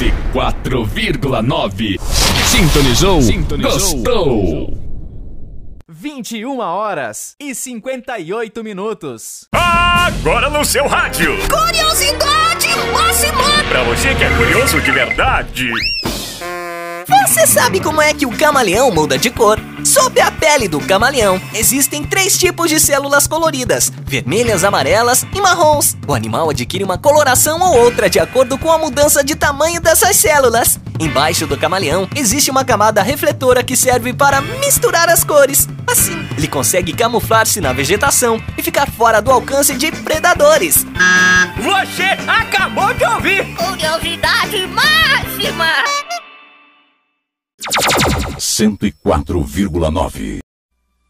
104,9. Sintonizou? Gostou? 21h58. Agora no seu rádio. Curiosidade máxima! Pra você que é curioso de verdade. Você sabe como é que o camaleão muda de cor? Sob a pele do camaleão, existem 3 tipos de células coloridas: vermelhas, amarelas e marrons. O animal adquire uma coloração ou outra de acordo com a mudança de tamanho dessas células. Embaixo do camaleão existe uma camada refletora que serve para misturar as cores. Assim, ele consegue camuflar-se na vegetação e ficar fora do alcance de predadores. Você acabou de ouvir Curiosidade máxima! 104,9.